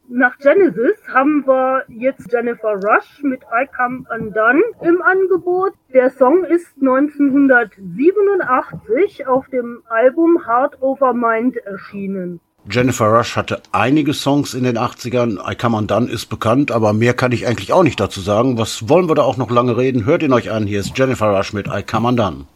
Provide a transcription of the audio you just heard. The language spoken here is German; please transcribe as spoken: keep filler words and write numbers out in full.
Nach Genesis haben wir jetzt Jennifer Rush mit I Come Undone im Angebot. Der Song ist neunzehnhundertsiebenundachtzig auf dem Album Heart Over Mind erschienen. Jennifer Rush hatte einige Songs in den achtzigern. I Come Undone ist bekannt, aber mehr kann ich eigentlich auch nicht dazu sagen. Was wollen wir da auch noch lange reden? Hört ihn euch an. Hier ist Jennifer Rush mit I Come Undone.